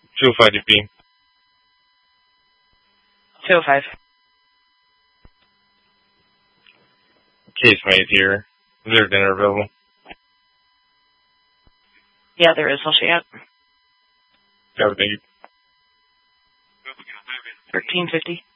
205 DP. 205. Casemate here. Is there dinner available? Yeah, there is. I'll show you out. Yeah, thank you. 1350.